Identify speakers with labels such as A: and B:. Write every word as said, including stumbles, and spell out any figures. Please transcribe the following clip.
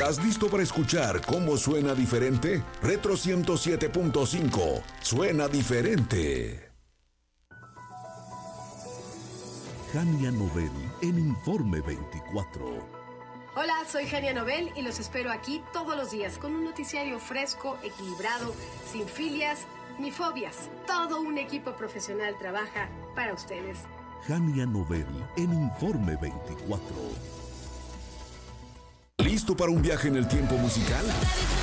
A: ¿Estás listo para escuchar cómo suena diferente? Retro ciento siete punto cinco. Suena diferente.
B: Jania Nobel en Informe veinticuatro.
C: Hola, soy Jania Nobel y los espero aquí todos los días con un noticiario fresco, equilibrado, sin filias ni fobias. Todo un equipo profesional trabaja para ustedes.
B: Jania Nobel en Informe veinticuatro.
A: ¿Listo para un viaje en el tiempo musical?